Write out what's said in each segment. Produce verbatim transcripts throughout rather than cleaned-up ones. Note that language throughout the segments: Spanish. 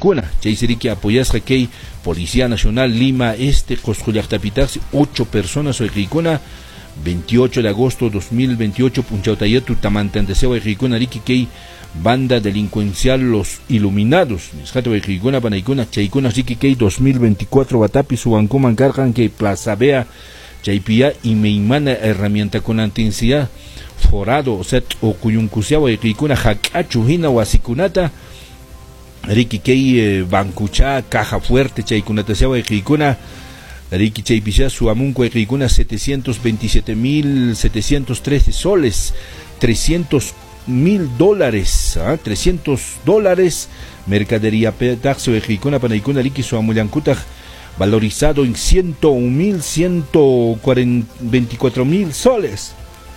Equicuna, Chaisiriki apoyas que Policía Nacional Lima Este, Coscullactapitarsi, ocho personas o Equicuna, veintiocho de agosto de dos mil veintiocho, Punchautayatu, Tamantanteseo Equicuna, Riki Kei, banda delincuencial Los Iluminados, Niscato Equicuna, Panaicuna, Chaicuna, Riki Kei, dos mil veinticuatro, Batapi, Subancuman, Cargan, que Plaza Bea, Chaipia y Meimana, herramienta con intensidad, forado, o sea, o cuyuncusiao, Equicuna, Jacachu, Hina, Huasicunata, Riki Kei, eh, Bancucha, Caja Fuerte, Chaikunata Sewa, Equicuna, Riki Chaipicha, Suamunco, Equicuna, setecientos veintisiete mil setecientos trece soles, trescientos mil dólares, ¿ah? trescientos dólares, mercadería Petaxo, Equicuna, Panaicuna, Riki Suamullancuta, valorizado en ciento un mil, ciento veinticuatro mil soles.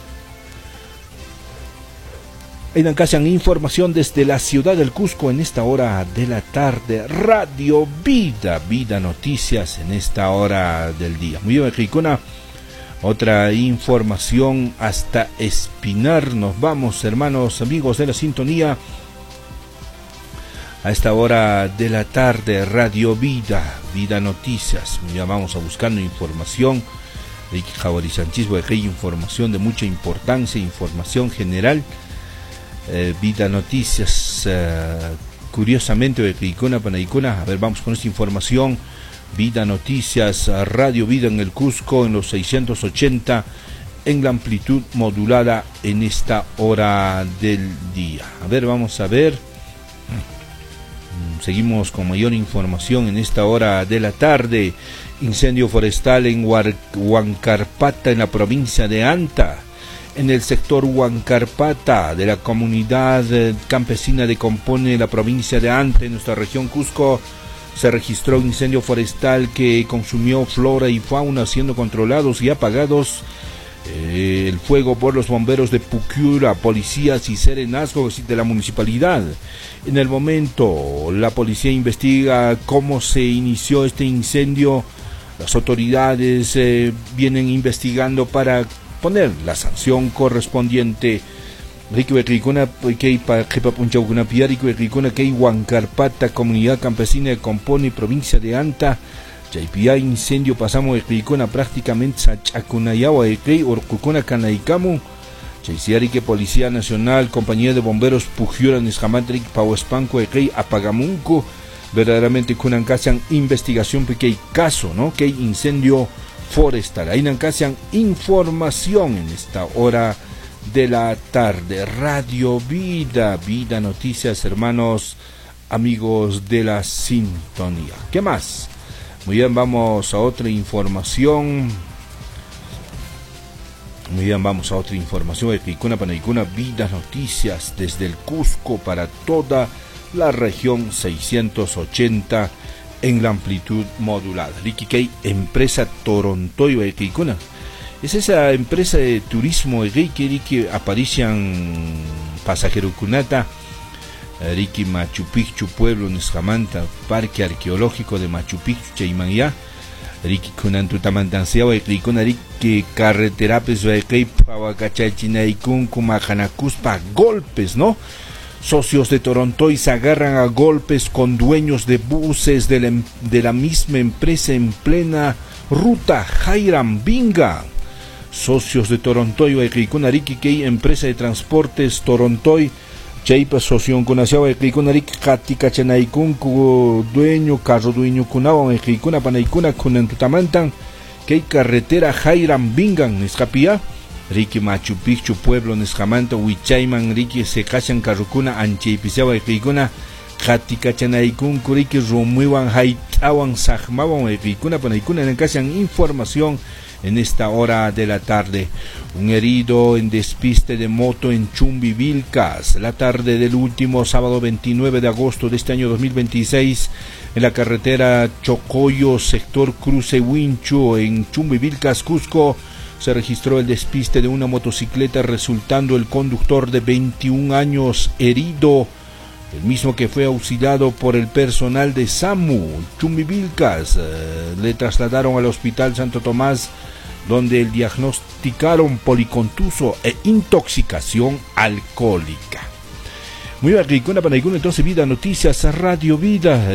En Ancasian, información desde la ciudad del Cusco en esta hora de la tarde. Radio Vida, Vida Noticias en esta hora del día. Muy bien, Equicuna. Otra información hasta Espinar. Nos vamos, hermanos, amigos de la sintonía. A esta hora de la tarde, Radio Vida, Vida Noticias. Ya vamos a buscando información. Información de mucha importancia, información general. Eh, Vida Noticias, eh, curiosamente, Equicuna, Panaicuna. A ver, vamos con esta información. Vida Noticias, Radio Vida en el Cusco, en los seiscientos ochenta, en la amplitud modulada en esta hora del día. A ver, vamos a ver. Seguimos con mayor información en esta hora de la tarde. Incendio forestal en Huancarpata, en la provincia de Anta. En el sector Huancarpata de la comunidad campesina de Compone, la provincia de Anta, en nuestra región Cusco, se registró un incendio forestal que consumió flora y fauna, siendo controlados y apagados eh, el fuego por los bomberos de Puquiura, policías y serenazgos de la municipalidad. En el momento, la policía investiga cómo se inició este incendio. Las autoridades eh, vienen investigando para poner la sanción correspondiente. Rico Equicuna, que para Jepa Punchauguna Piarico Equicuna, que Huancarpata, comunidad campesina de Compone, provincia de Anta, Chaipia, incendio pasamos Equicuna prácticamente Sachacunayawa, Equei, Orcucuna, Canaikamu, Chaisiarique, Policía Nacional, Compañía de Bomberos, Pujiura, Niscamantric, Pauespanco, Equei, Apagamunco, verdaderamente Kunancasian, investigación, porque hay caso, ¿no? Que hay incendio forestal. Ahí Nancasian, información en esta hora de la tarde. Radio Vida, Vida Noticias, hermanos, amigos de la sintonía. ¿Qué más? Muy bien, vamos a otra información. Muy bien, vamos a otra información. Equicuna, Panaicuna, Vida Noticias desde el Cusco para toda la región seiscientos ochenta en la amplitud modulada. Riki empresa Torontoyo Equicuna. Es esa empresa de turismo Riki que aparecen pasajero Cunata, Riki Machu Picchu, pueblo Nescamanta, parque arqueológico de Machu Picchu, Chaimanya, Riki Kunantutamantanseo Equicuna, Riki carretera peso Equip, Pawacachachinaikun, Kumajanacuspa, golpes, ¿no? Socios de Toronto y se agarran a golpes con dueños de buses de la, de la misma empresa en plena ruta Jairambinga. Socios de Toronto y Equicunariki, empresa de transportes Toronto, Chaipa socio con Asiao Equicunariki, Katikachanaikun, dueño, carro dueño Kunawan, Equicuna Panaikuna, Kunantutamantan, que carretera Jairambingan, Escapia. Riki Machu Picchu, pueblo Nescamanta, Huichayman, Riki Secachan, Carrucuna, Ancheipisewa, Equicuna, Katikachanaikun, Kuriki, Rumuiwan, Haitawan, Sajmawan, Equicuna, Panaikuna, en Ancasian, información en esta hora de la tarde. Un herido en despiste de moto en Chumbivilcas, la tarde del último sábado veintinueve de agosto de este año dos mil veintiséis, en la carretera Chocoyo, sector Cruce Huincho, en Chumbivilcas, Cusco, se registró el despiste de una motocicleta, resultando el conductor de veintiún años herido, el mismo que fue auxiliado por el personal de SAMU Chumbivilcas. Eh, le trasladaron al Hospital Santo Tomás, donde el diagnosticaron policontuso e intoxicación alcohólica. Muy bien, entonces Vida Noticias, Radio Vida.